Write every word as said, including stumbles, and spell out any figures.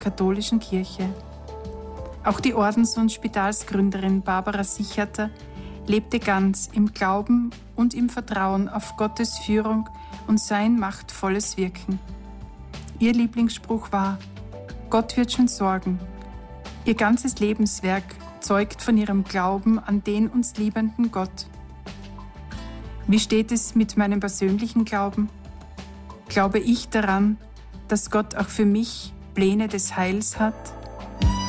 katholischen Kirche. Auch die Ordens- und Spitalsgründerin Barbara Sicherter lebte ganz im Glauben und im Vertrauen auf Gottes Führung und sein machtvolles Wirken. Ihr Lieblingsspruch war: Gott wird schon sorgen. Ihr ganzes Lebenswerk zeugt von ihrem Glauben an den uns liebenden Gott. Wie steht es mit meinem persönlichen Glauben? Glaube ich daran, dass Gott auch für mich Pläne des Heils hat?